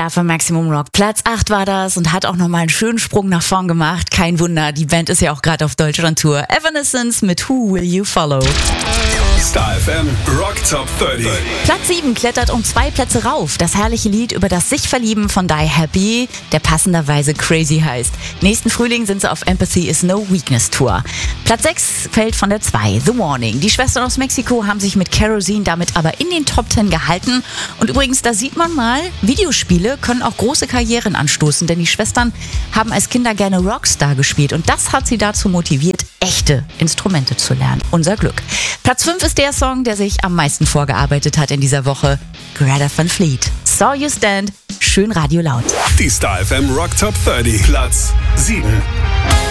Star für Maximum Rock. Platz 8 war das und hat auch nochmal einen schönen Sprung nach vorn gemacht. Kein Wunder, die Band ist ja auch gerade auf Deutschland-Tour. Evanescence mit Who Will You Follow? Star FM Rock Top 30. Platz 7 klettert um 2 Plätze rauf. Das herrliche Lied über das Sich-Verlieben von Die Happy, der passenderweise Crazy heißt. Nächsten Frühling sind sie auf Empathy is No Weakness Tour. Platz 6 fällt von der 2, The Warning. Die Schwestern aus Mexiko haben sich mit Kerosene damit aber in den Top 10 gehalten. Und übrigens, da sieht man mal, Videospiele können auch große Karrieren anstoßen, denn die Schwestern haben als Kinder gerne Rockstar gespielt und das hat sie dazu motiviert, echte Instrumente zu lernen. Unser Glück. Platz 5 ist der Song, der sich am meisten vorgearbeitet hat in dieser Woche. Greta Van Fleet. Saw You Stand. Schön Radio laut. Die Star FM Rock Top 30. Platz 7.